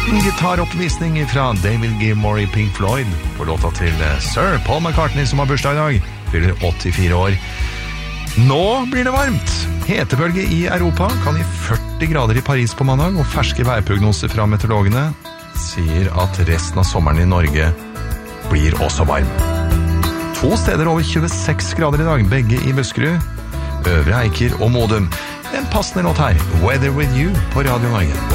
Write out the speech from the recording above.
liten gitaroppvisning fra David Gilmour i Pink Floyd på låta til Sir Paul McCartney som har bursdag i dag, fyller 84 år. Nå blir det varmt. Hetebølge i Europa kan gi 40 grader i Paris på mandag, og ferske værprognoser fra meteorologene sier at resten av sommeren i Norge blir også varm. 2 steder over 26 grader i dag, begge i Buskerud, Øvre Eiker og Modum. En passende låt her, Weather With You på Radio Norge.